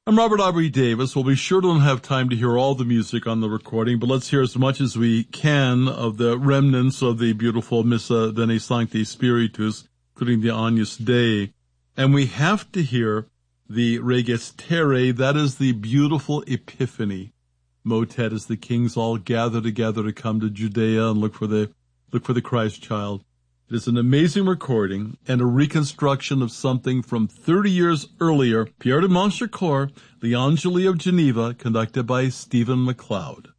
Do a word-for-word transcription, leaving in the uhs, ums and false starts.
I'm Robert Aubrey Davis. Well, we sure don't have time to hear all the music on the recording, but let's hear as much as we can of the remnants of the beautiful Missa Veni Sancti Spiritus, including the Agnus Dei. And we have to hear the Reges Terrae, that is the beautiful Epiphany motet as the kings all gather together to come to Judea and look for the look for the Christ child. It is an amazing recording and a reconstruction of something from thirty years earlier, Pierre de Montchecourt, the Angeli of Geneva, conducted by Stephen MacLeod.